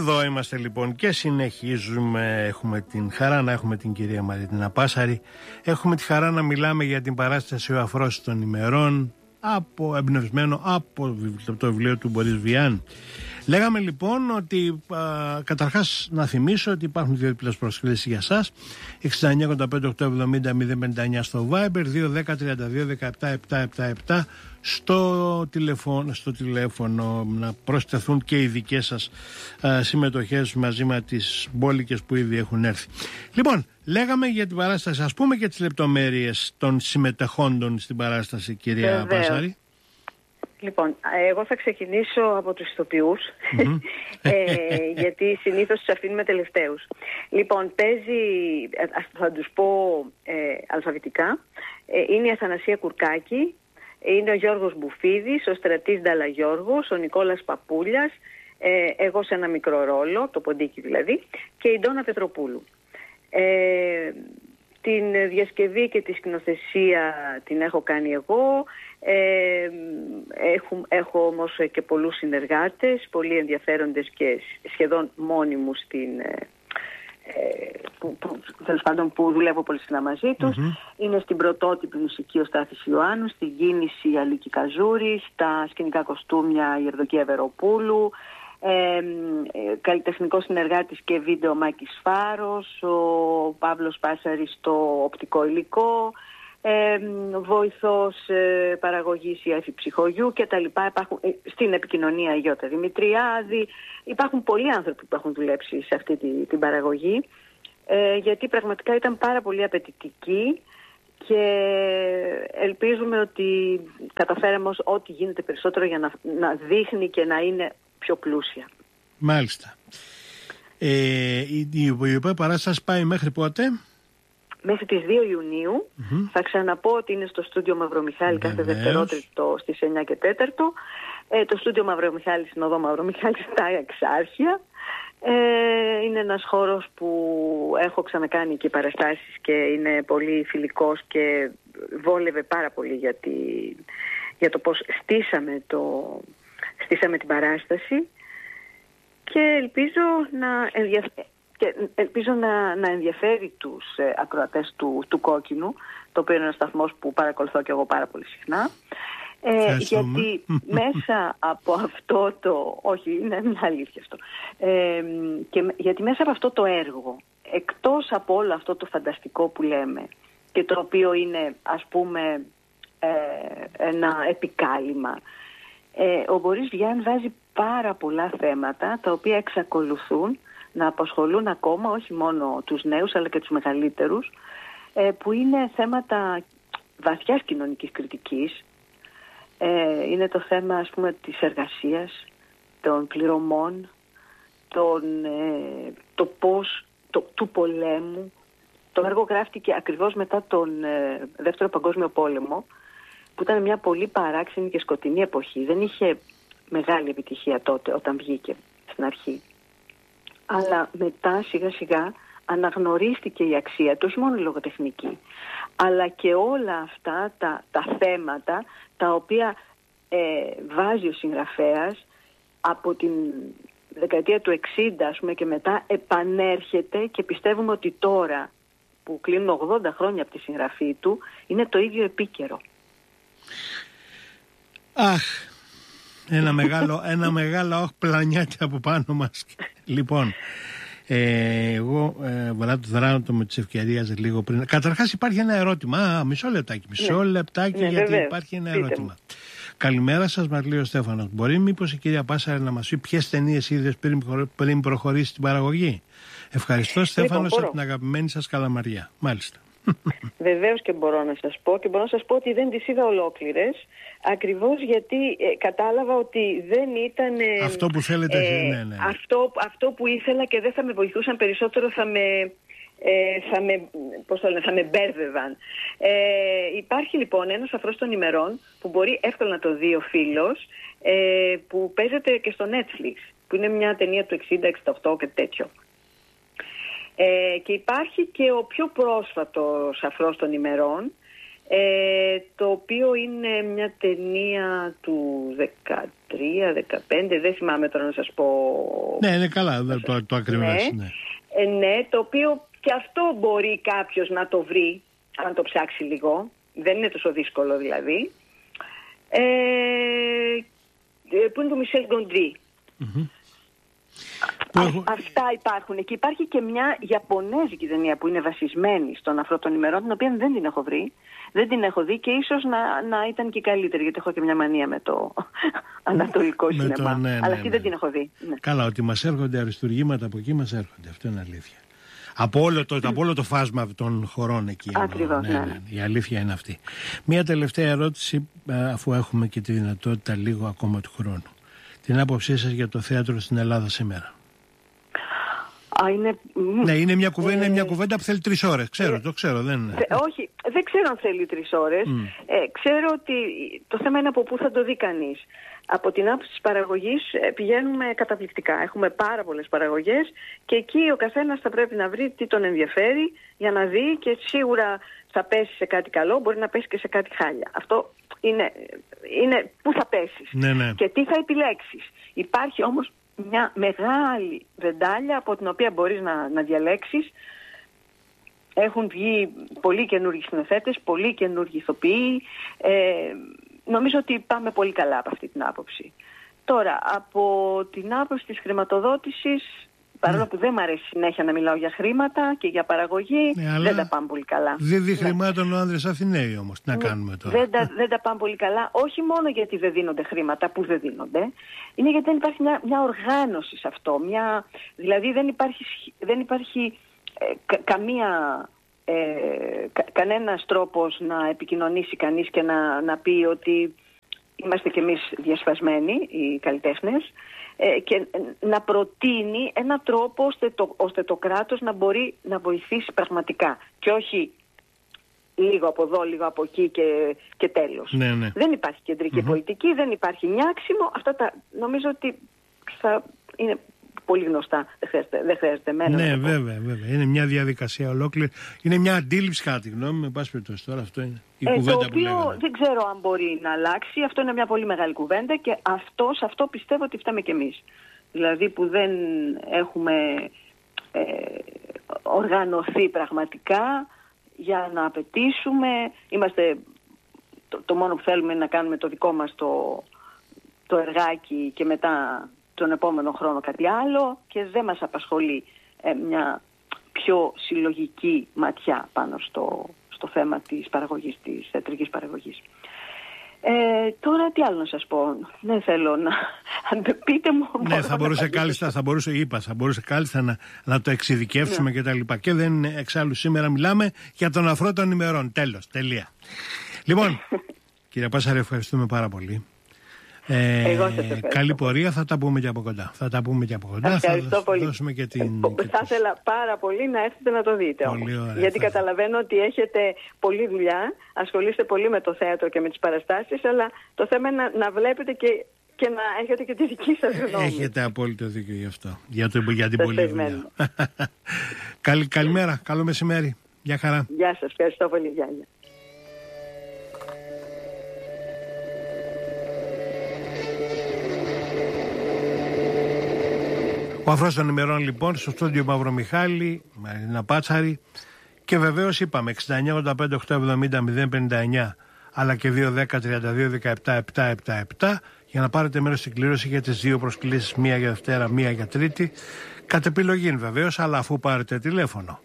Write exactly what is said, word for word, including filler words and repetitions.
Εδώ είμαστε λοιπόν και συνεχίζουμε. Έχουμε την χαρά να έχουμε την κυρία Μαρίτινα Πάσαρη. Έχουμε τη χαρά να μιλάμε για την παράσταση «Ο Αφρός των ημερών», από, εμπνευσμένο από το βιβλίο του Μπορίς Βιάν. Λέγαμε λοιπόν ότι α, καταρχάς να θυμίσω ότι υπάρχουν δύο διπλές προσκλήσεις για σας. εξήντα εννιά ογδόντα πέντε οκτακόσια εβδομήντα μηδέν πενήντα εννιά στο Viber, δύο δέκα τριάντα δύο δεκαεπτά επτακόσια εβδομήντα επτά στο τηλέφωνο, στο τηλέφωνο να προσθεθούν και οι δικές σας α, συμμετοχές μαζί με τις μπόλικες που ήδη έχουν έρθει. Λοιπόν, λέγαμε για την παράσταση, ας πούμε και τις λεπτομέρειες των συμμετεχόντων στην παράσταση, κυρία Βεβαίως. Πάσαρη. Λοιπόν, εγώ θα ξεκινήσω από τους ηθοποιούς, mm-hmm. ε, γιατί συνήθως τους αφήνουμε τελευταίους. Λοιπόν, παίζει, θα τους πω ε, αλφαβητικά, ε, είναι η Αθανασία Κουρκάκη, είναι ο Γιώργος Μπουφίδης, ο Στρατής Νταλαγιώργος, ο Νικόλας Παπούλιας, ε, εγώ σε ένα μικρό ρόλο, το ποντίκι δηλαδή, και η Ντόνα Πετροπούλου. Ε, την διασκευή και τη σκηνοθεσία την έχω κάνει εγώ. Ε, έχω, έχω όμως και πολλούς συνεργάτες, πολύ ενδιαφέροντες και σχεδόν μόνιμους στην, ε, που, που, τέλος πάντων, που δουλεύω πολύ συχνά μαζί τους. Mm-hmm. Είναι στην πρωτότυπη μουσική ο Στάθης Ιωάννου, στην κίνηση η Αλίκη Καζούρη, στα σκηνικά κοστούμια η Ευδοκία Βεροπούλου, Ε, ε, καλλιτεχνικός συνεργάτης και βίντεο Μάκης Φάρος, ο Παύλος Πάσαρης στο οπτικό υλικό, ε, βοηθός ε, παραγωγής η Έφη Ψυχογιού και τα λοιπά. Υπάρχουν, ε, στην επικοινωνία η Γιώτα Δημητριάδη. Υπάρχουν πολλοί άνθρωποι που έχουν δουλέψει σε αυτή τη, την παραγωγή, ε, γιατί πραγματικά ήταν πάρα πολύ απαιτητική και ελπίζουμε ότι καταφέραμε ό,τι γίνεται περισσότερο για να, να δείχνει και να είναι πιο πλούσια. Μάλιστα. Ε, η, η, η παράσταση πάει μέχρι πότε? Μέχρι τις δύο Ιουνίου. Mm-hmm. Θα ξαναπώ ότι είναι στο στούντιο Μαυρομιχάλη κάθε Δευτερότριτο στις εννιά και τέταρτο. Ε, το στούντιο Μαυρομιχάλη στην οδό Μαυρομιχάλη στα Εξάρχεια. Ε, είναι ένας χώρος που έχω ξανακάνει και παραστάσεις και είναι πολύ φιλικός και βόλευε πάρα πολύ για, τη, για το πώς στήσαμε το... Στήσαμε την παράσταση και ελπίζω να, ενδιαφ... και ελπίζω να, να ενδιαφέρει τους ε, ακροατές του, του Κόκκινου, το οποίο είναι ένας σταθμός που παρακολουθώ και εγώ πάρα πολύ συχνά. Ε, γιατί μέσα από αυτό το... Όχι, είναι μια αλήθεια αυτό. Ε, και, γιατί μέσα από αυτό το έργο, εκτός από όλο αυτό το φανταστικό που λέμε και το οποίο είναι, ας πούμε, ε, ένα επικάλυμα, Ε, ο Μπορίς Βιάν βάζει πάρα πολλά θέματα τα οποία εξακολουθούν να απασχολούν ακόμα όχι μόνο τους νέους αλλά και τους μεγαλύτερους, ε, που είναι θέματα βαθιάς κοινωνικής κριτικής. Ε, είναι το θέμα, ας πούμε, της εργασίας, των πληρωμών, των, ε, το πώς, το, του πολέμου. Το έργο γράφτηκε ακριβώς μετά τον ε, Δεύτερο Παγκόσμιο Πόλεμο, που ήταν μια πολύ παράξενη και σκοτεινή εποχή. Δεν είχε μεγάλη επιτυχία τότε όταν βγήκε στην αρχή. Αλλά μετά σιγά σιγά αναγνωρίστηκε η αξία του, όχι μόνο λογοτεχνική, αλλά και όλα αυτά τα, τα θέματα τα οποία ε, βάζει ο συγγραφέας από την δεκαετία του εξήντα, ας πούμε, και μετά επανέρχεται και πιστεύουμε ότι τώρα που κλείνουν ογδόντα χρόνια από τη συγγραφή του είναι το ίδιο επίκαιρο. Αχ, ένα μεγάλο, ένα μεγάλο όχ πλανιάται από πάνω μας. Λοιπόν, ε, εγώ ε, βαρά το δράτω με τις ευκαιρίες λίγο πριν. Καταρχάς υπάρχει ένα ερώτημα. Α, μισό λεπτάκι, μισό ναι. λεπτάκι ναι, γιατί βέβαια. Υπάρχει ένα ερώτημα. Πείτε. Καλημέρα σας, μας λέει ο Στέφανος. Μπορεί μήπως η κυρία Πάσαρη να μας πει ποιες ταινίες είδες πριν, πριν προχωρήσει την παραγωγή? Ευχαριστώ, Στέφανος, λοιπόν, από την αγαπημένη σας Καλαμαριά. Μάλιστα. Βεβαίως και μπορώ να σας πω και μπορώ να σας πω ότι δεν τις είδα ολόκληρες, ακριβώς γιατί ε, κατάλαβα ότι δεν ήταν ε, αυτό που θέλετε, ε, ναι, ναι. Αυτό, αυτό που ήθελα και δεν θα με βοηθούσαν περισσότερο, θα με, ε, θα με, πώς το λένε, θα με μπέρδευαν. Ε, υπάρχει λοιπόν ένας Αφρός των ημερών που μπορεί εύκολα να το δει ο φίλος, ε, που παίζεται και στο Netflix, που είναι μια ταινία του εξήντα εξήντα οκτώ και τέτοιο. Ε, και υπάρχει και ο πιο πρόσφατος Αφρός των ημερών, Ε, το οποίο είναι μια ταινία του δεκατρία δεκαπέντε, δεν θυμάμαι τώρα να σας πω. Ναι, είναι καλά, το, το, το ακριβές. Ναι. Ναι. Ε, ναι, το οποίο και αυτό μπορεί κάποιος να το βρει, αν το ψάξει λίγο. Δεν είναι τόσο δύσκολο δηλαδή. Ε, που είναι το Μισελ Γκοντρί. Mm-hmm. Α, αυτά υπάρχουν. Και υπάρχει και μια Ιαπωνέζικη ταινία που είναι βασισμένη στον Αφρό των ημερών, την οποία δεν την έχω βρει. Δεν την έχω δει και ίσως να, να ήταν και καλύτερη, γιατί έχω και μια μανία με το ανατολικό με σινεμά. το, ναι, ναι, αλλά αυτή ναι. δεν την έχω δει. Ναι. Καλά, ότι μας έρχονται αριστουργήματα από εκεί, μας έρχονται. Αυτό είναι αλήθεια. Από όλο το, από όλο το φάσμα των χωρών εκεί. Ακριβώς, ναι, ναι, ναι. Η αλήθεια είναι αυτή. Μία τελευταία ερώτηση, αφού έχουμε και τη δυνατότητα λίγο ακόμα του χρόνου. Την άποψή σας για το θέατρο στην Ελλάδα σήμερα. Α, είναι... Ναι, είναι μια, κουβέντα, ε... είναι μια κουβέντα που θέλει τρεις ώρες. Ξέρω, ε... το ξέρω. Δεν... Δε, όχι, δεν ξέρω αν θέλει τρεις ώρες. Mm. Ε, ξέρω ότι το θέμα είναι από πού θα το δει κανείς. Από την άποψη της παραγωγής πηγαίνουμε καταπληκτικά. Έχουμε πάρα πολλές παραγωγές και εκεί ο καθένας θα πρέπει να βρει τι τον ενδιαφέρει για να δει, και σίγουρα θα πέσει σε κάτι καλό, μπορεί να πέσει και σε κάτι χάλια. Αυτό είναι, είναι πού θα πέσεις, ναι, ναι. και τι θα επιλέξεις. Υπάρχει όμως μια μεγάλη βεντάλια από την οποία μπορείς να, να διαλέξεις. Έχουν βγει πολλοί καινούργιοι σκηνοθέτες, πολλοί καινούργιοι ηθοποιοί. Ε, νομίζω ότι πάμε πολύ καλά από αυτή την άποψη. Τώρα, από την άποψη της χρηματοδότησης, παρόλο ναι. που δεν μου αρέσει συνέχεια να μιλάω για χρήματα και για παραγωγή, ναι, δεν τα πάμε πολύ καλά. Δεν δει χρημάτων ο άνδρες Αθηναίοι όμως. Τι να ναι. κάνουμε τώρα. Δεν τα, δεν τα πάμε πολύ καλά, όχι μόνο γιατί δεν δίνονται χρήματα, που δεν δίνονται, είναι γιατί δεν υπάρχει μια, μια οργάνωση σε αυτό. Μια, δηλαδή δεν υπάρχει, δεν υπάρχει ε, κα, καμία... Ε, κα, κανένας τρόπος να επικοινωνήσει κανείς και να, να πει ότι είμαστε κι εμείς διασπασμένοι οι καλλιτέχνες, ε, και να προτείνει ένα τρόπο ώστε το, ώστε το κράτος να μπορεί να βοηθήσει πραγματικά και όχι λίγο από εδώ, λίγο από εκεί και, και τέλος. Ναι, ναι. Δεν υπάρχει κεντρική mm-hmm. πολιτική, δεν υπάρχει νιάξιμο. Αυτά τα νομίζω ότι θα είναι πολύ γνωστά, δεν χρειάζεται, δεν χρειάζεται μένα. Ναι, βέβαια, βέβαια. Είναι μια διαδικασία ολόκληρη. Είναι μια αντίληψη, κατά τη γνώμη μου, με πάση περιπτώσει. Τώρα αυτό είναι η ε, κουβέντα το οποίο που λέγαμε. Δεν ξέρω αν μπορεί να αλλάξει. Αυτό είναι μια πολύ μεγάλη κουβέντα και αυτό, σε αυτό πιστεύω ότι φταίμε κι εμείς. Δηλαδή που δεν έχουμε ε, οργανωθεί πραγματικά για να απαιτήσουμε. Είμαστε, το, το μόνο που θέλουμε είναι να κάνουμε το δικό μας το, το εργάκι και μετά τον επόμενο χρόνο κάτι άλλο, και δεν μας απασχολεί ε, μια πιο συλλογική ματιά πάνω στο, στο θέμα της παραγωγής, της θεατρικής παραγωγής. Ε, τώρα τι άλλο να σας πω. Δεν θέλω να... Πείτε μου... Ναι, θα μπορούσε κάλλιστα, θα μπορούσε, είπα, θα μπορούσε κάλλιστα να, να το εξειδικεύσουμε ναι. και τα λοιπά. Και δεν είναι εξάλλου σήμερα μιλάμε για τον αφρό των ημερών. Τέλος, τελεία. Λοιπόν, κύριε Πάσαρη, ευχαριστούμε πάρα πολύ. Ε, Εγώ σας ευχαριστώ. Καλή πορεία, θα τα πούμε και από κοντά. Θα τα πούμε και από κοντά. Ευχαριστώ θα πολύ. Δώσουμε και την, ε, και θα ήθελα τους... πάρα πολύ να έρθετε να το δείτε όμως. Ωραία, γιατί θα... καταλαβαίνω ότι έχετε πολλή δουλειά, ασχολείστε πολύ με το θέατρο και με τις παραστάσεις, αλλά το θέμα είναι να, να βλέπετε και, και να έχετε και τη δική σας γνώμη. Έχετε απόλυτο δίκιο γι' αυτό. Για, το, για την πολλή δουλειά. Καλη, καλημέρα, καλό μεσημέρι. Γεια χαρά. Γεια σας, ευχαριστώ πολύ. Γεια, γεια. Ο αφρός των ημερών λοιπόν στο στούντιο Μαυρομιχάλη, Μαρίνα Πάτσαρη, και βεβαίως είπαμε εξήντα εννιά ογδόντα πέντε οκτακόσια εβδομήντα μηδέν πενήντα εννιά αλλά και δύο δέκα τριάντα δύο δεκαεπτά επτακόσια εβδομήντα επτά για να πάρετε μέρος στην κλήρωση για τις δύο προσκλήσεις, μία για Δευτέρα, μία για Τρίτη, κατ' επιλογή βεβαίως, αλλά αφού πάρετε τηλέφωνο.